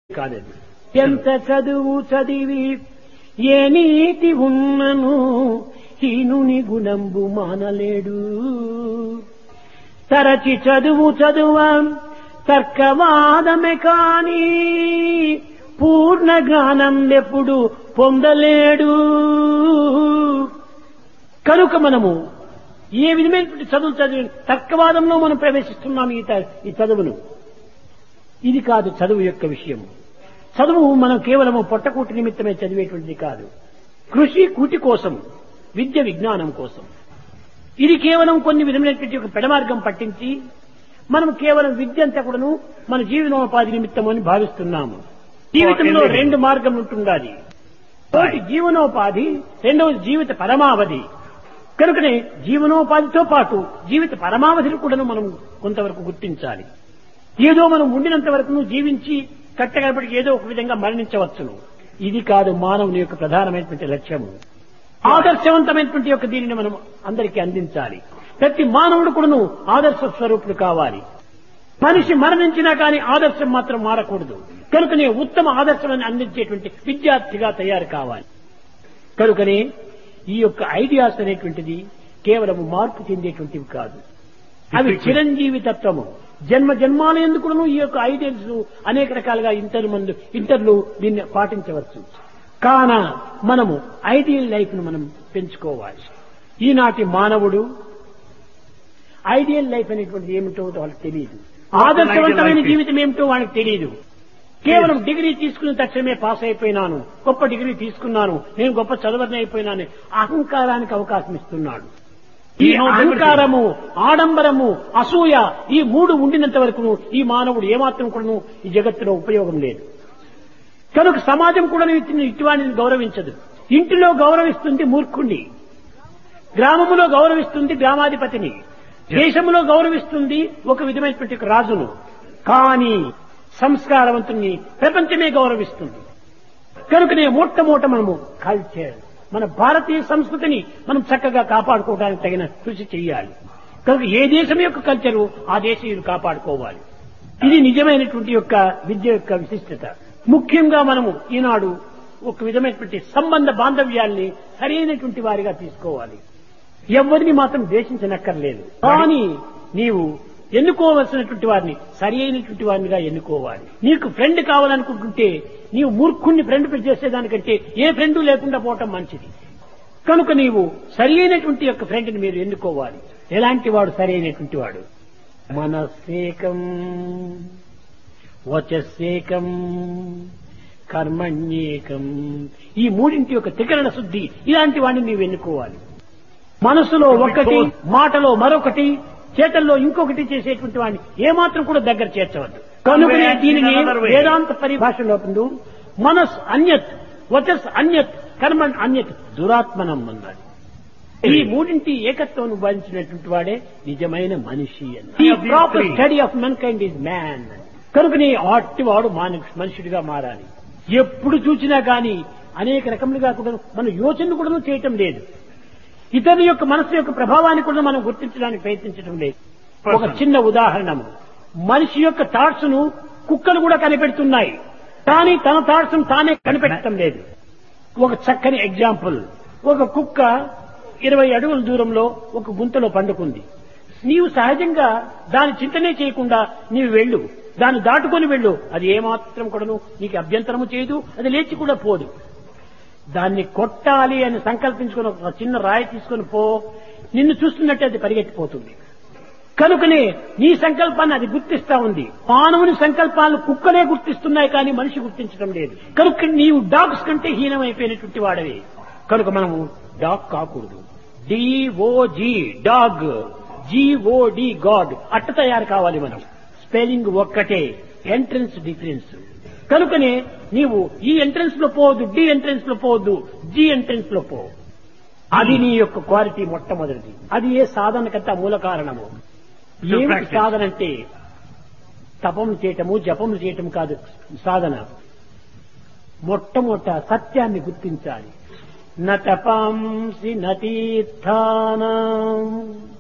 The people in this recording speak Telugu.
కాదది. ఎంత చదువు చదివి ఏ నీతి ఉన్నను హీనుని గుణంబు మానలేడు. తరచి చదువు చదువ తర్కవాదమే కాని పూర్ణ జ్ఞానం ఎప్పుడు పొందలేడు. కనుక మనము ఏ విధమైనటువంటి చదువు చదివి తర్కవాదంలో మనం ప్రవేశిస్తున్నాం. ఈ చదువును ఇది కాదు చదువు యొక్క విషయం. చదువు మనం కేవలము పొట్టకూటి నిమిత్తమే చదివేటువంటిది కాదు. కృషి కూటి కోసం, విద్య విజ్ఞానం కోసం. ఇది కేవలం కొన్ని విధమైనటువంటి ఒక పెడమార్గం పట్టించి మనం కేవలం విద్య అంతా కూడాను మన జీవనోపాధి నిమిత్తం అని భావిస్తున్నాము. జీవితంలో రెండు మార్గం ఉంటుండాలి. ఒకటి జీవనోపాధి, రెండవది జీవిత పరమావధి. కనుకనే జీవనోపాధితో పాటు జీవిత పరమావధిని కూడాను మనం కొంతవరకు గుర్తించాలి. ఏదో మనం ఉండినంత వరకు జీవించి కట్టగలపటికి ఏదో ఒక విధంగా మరణించవచ్చును. ఇది కాదు మానవుని యొక్క ప్రధానమైనటువంటి లక్ష్యము. ఆదర్శవంతమైనటువంటి యొక్క దీనిని మనం అందరికీ అందించాలి. ప్రతి మానవుడు కూడాను ఆదర్శ స్వరూపుడు కావాలి. మనిషి మరణించినా కానీ ఆదర్శం మాత్రం మారకూడదు. కనుకనే ఉత్తమ ఆదర్శాన్ని అందించేటువంటి విద్యార్థిగా తయారు కావాలి. కనుకనే ఈ యొక్క ఐడియాస్ అనేటువంటిది కేవలం మార్పు చెందేటువంటివి కాదు. అవి చిరంజీవి తత్వము. జన్మ జన్మాల ఎందుకును ఈ యొక్క ఐడియల్స్ అనేక రకాలుగా ఇంటర్లు దీన్ని పాటించవచ్చు. కాన మనము ఐడియల్ లైఫ్ ను మనం పెంచుకోవాలి. ఈనాటి మానవుడు ఐడియల్ లైఫ్ అనేటువంటిది ఏమిటో వాళ్ళకి తెలియదు. ఆదర్శవంతమైన జీవితం ఏమిటో వాళ్ళకి తెలియదు. కేవలం డిగ్రీ తీసుకున్న తక్షణమే పాస్ అయిపోయినాను, గొప్ప డిగ్రీ తీసుకున్నాను, నేను గొప్ప చదవని అయిపోయినాను అహంకారానికి అవకాశం ఇస్తున్నాడు. ఈ అహంకారము, ఆడంబరము, అసూయ ఈ మూడు ఉండినంత వరకు ఈ మానవుడు ఏమాత్రం కూడా ఈ జగత్తులో ఉపయోగం లేదు. కనుక సమాజం కూడా ఇటువంటి గౌరవించదు. ఇంటిలో గౌరవిస్తుంది మూర్ఖుణ్ణి, గ్రామములో గౌరవిస్తుంది గ్రామాధిపతిని, దేశంలో గౌరవిస్తుంది ఒక విధమైనటువంటి రాజును. కానీ సంస్కారవంతుణ్ణి ప్రపంచమే గౌరవిస్తుంది. కనుకనే మొట్టమొదట మనము కల్చర్, మన భారతీయ సంస్కృతిని మనం చక్కగా కాపాడుకోవడానికి తగిన కృషి చేయాలి. కనుక ఏ దేశం యొక్క కల్చరు ఆ దేశీయులు కాపాడుకోవాలి. ఇది నిజమైనటువంటి యొక్క విద్య యొక్క విశిష్టత. ముఖ్యంగా మనము ఈనాడు ఒక విధమైనటువంటి సంబంధ బాంధవ్యాల్ని సరైనటువంటి వారిగా తీసుకోవాలి. ఎవరిని మాత్రం ద్వేషించనక్కర్లేదు. కానీ నీవు ఎన్నుకోవలసినటువంటి వారిని సరి అయినటువంటి వారినిగా ఎన్నుకోవాలి. నీకు ఫ్రెండ్ కావాలనుకుంటుంటే నీవు మూర్ఖుణ్ణి ఫ్రెండ్ చేసేదానికంటే ఏ ఫ్రెండు లేకుండా పోవటం మంచిది. కనుక నీవు సరి అయినటువంటి యొక్క ఫ్రెండ్ని మీరు ఎన్నుకోవాలి. ఎలాంటి వాడు సరి అయినటువంటి వాడు? మనస్సేకం, వచస్సేకం, కర్మణ్యేకం. ఈ మూడింటి యొక్క త్రికరణ శుద్ధి ఇలాంటి వాడిని నీవు ఎన్నుకోవాలి. మనసులో ఒకటి, మాటలో మరొకటి, చేతల్లో ఇంకొకటి చేసేటువంటి వాడిని ఏమాత్రం కూడా దగ్గర చేర్చవద్దు. కనుకనే దీనిని వేదాంత పరిభాషలో మనస్ అన్యత్, వచస్ అన్యత్, కర్మణ్ అన్యత్, దురాత్మనం అన్నాడు. ఈ మూడింటి ఏకత్వం భరించినటువంటి వాడే నిజమైన మనిషి అన్నాడు. The proper study of men kind is man. కనుకనే అట్టి వాడు మనుషుడిగా మారాలి. ఎప్పుడు చూసినా గాని అనేక రకములుగా కూడా మనం యోచన కూడా చేయటం లేదు. ఇతరుల యొక్క మనసు యొక్క ప్రభావాన్ని కూడా మనం గుర్తించడానికి ప్రయత్నించడం లేదు. ఒక చిన్న ఉదాహరణ, మనిషి యొక్క థాట్స్ ను కుక్కలు కూడా కనిపెడుతున్నాయి, కానీ తన థాట్స్ ను తానే కనిపెట్టడం లేదు. ఒక చక్కని ఎగ్జాంపుల్, ఒక కుక్క 20 అడుగుల దూరంలో ఒక గుంతలో పండుకుంది. నీవు సహజంగా దాని చింతనే చేయకుండా నీవు వెళ్ళు, దాన్ని దాటుకొని వెళ్ళు, అది ఏమాత్రం కూడాను నీకు అభ్యంతరము చేయదు, అది లేచి కూడా పోదు. దాన్ని కొట్టాలి అని సంకల్పించుకుని ఒక చిన్న రాయి తీసుకుని పో, నిన్ను చూస్తున్నట్టే అది పరిగెత్తిపోతుంది. కనుకనే నీ సంకల్పాన్ని అది గుర్తిస్తా ఉంది. మానవుని సంకల్పాలను కుక్కలే గుర్తిస్తున్నాయి, కానీ మనిషి గుర్తించడం లేదు. కనుక నీవు డాగ్స్ కంటే హీనమైపోయినటువంటి వాడవే. కనుక మనము డాగ్ కాకూడదు. డిఓజి డాగ్, జిఓడి గాడ్ అట్ట తయారు కావాలి మనం. స్పెల్లింగ్ ఒక్కటే, ఎంట్రన్స్ డిఫరెన్స్. కనుకనే నీవు ఈ ఎంట్రన్స్ లో పోవద్దు, డి ఎంట్రన్స్ లో పోవద్దు, జి ఎంట్రన్స్ లో పో. అది నీ యొక్క క్వాలిటీ మొట్టమొదటిది. అది ఏ సాధనకంతా మూల కారణము. ఏమిటి సాధన అంటే తపము చేయటము, జపము చేయటం కాదు సాధన. మొట్టమొదట సత్యాన్ని గుర్తించాలి. న తపాంసి న తీర్థానాం